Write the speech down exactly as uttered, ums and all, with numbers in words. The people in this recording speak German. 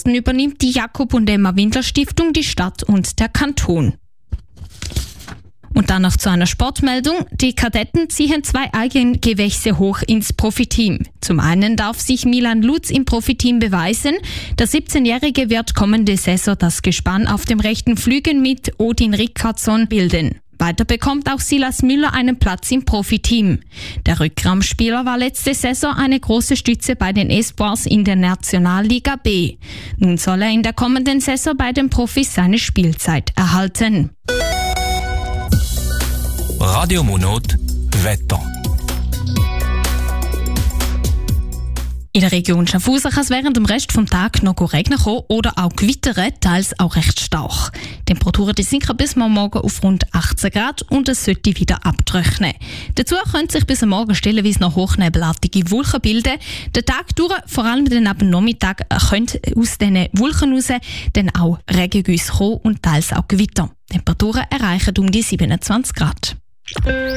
Kosten übernimmt die Jakob und Emma Windler Stiftung, die Stadt und der Kanton. Und dann noch zu einer Sportmeldung. Die Kadetten ziehen zwei Eigengewächse hoch ins Profiteam. Zum einen darf sich Milan Lutz im Profiteam beweisen. Der siebzehnjährige wird kommende Saison das Gespann auf dem rechten Flügel mit Odin Rickardsson bilden. Weiter bekommt auch Silas Müller einen Platz im Profiteam. Der Rückraumspieler war letzte Saison eine große Stütze bei den Espoirs in der Nationalliga B. Nun soll er in der kommenden Saison bei den Profis seine Spielzeit erhalten. Radio Monot Wetter. In der Region Schaffhausen kann es während dem Rest des Tages noch regnen kommen oder auch gewittern, teils auch recht stark. Die Temperaturen die sinken bis morgen auf rund achtzehn Grad und es sollte wieder abtrocknen. Dazu können sich bis am Morgen stellenweise noch hochnebelartige Wolken bilden. Den Tag durch, vor allem dann ab dem Nachmittag, können aus diesen Wolken raus dann auch Regengüsse kommen und teils auch Gewitter. Die Temperaturen erreichen um die siebenundzwanzig Grad.